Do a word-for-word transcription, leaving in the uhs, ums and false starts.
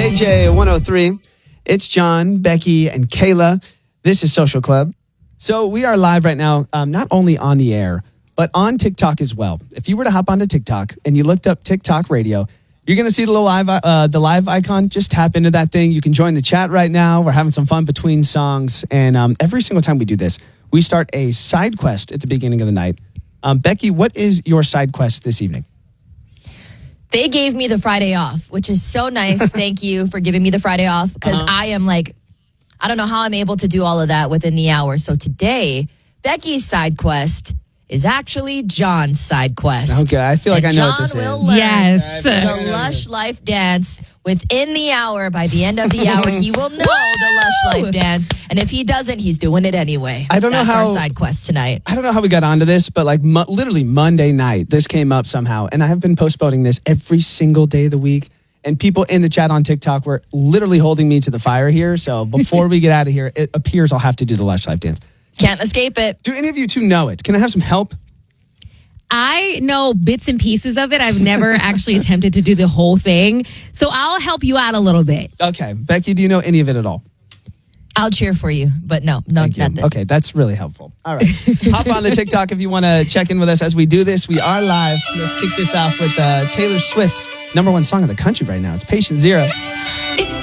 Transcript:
K J one oh three. It's John, Becky, and Kayla. This is Social Club. So we are live right now, um, not only on the air, but on TikTok as well. If you were to hop onto TikTok and you looked up TikTok Radio, you're going to see the little live, uh, the live icon. Just tap into that thing. You can join the chat right now. We're having some fun between songs. And um, every single time we do this, we start a side quest at the beginning of the night. Um, Becky, what is your side quest this evening? They gave me the Friday off, which is so nice. Thank you for giving me the Friday off because uh-huh. I am like, I don't know how I'm able to do all of that within the hour. So today, Becky's side quest is actually John's side quest. Okay, I feel like and I know John what this will is. learn yes. the Lush Life dance within the hour. By the end of the hour, he will know the Lush Life dance. And if he doesn't, he's doing it anyway. I don't know That's how our side quest tonight. I don't know how we got onto this, but like mo- literally Monday night, this came up somehow. And I have been postponing this every single day of the week. And people in the chat on TikTok were literally holding me to the fire here. So before we get out of here, it appears I'll have to do the Lush Life dance. Can't escape it. Do any of you two know it? Can I have some help? I know bits and pieces of it. I've never actually attempted to do the whole thing. So I'll help you out a little bit. Okay. Becky, do you know any of it at all? I'll cheer for you, but no, no, nothing. Okay, that's really helpful. All right. Hop on the TikTok if you want to check in with us as we do this. We are live. Let's kick this off with uh, Taylor Swift, number one song of the country right now. It's Patient Zero. If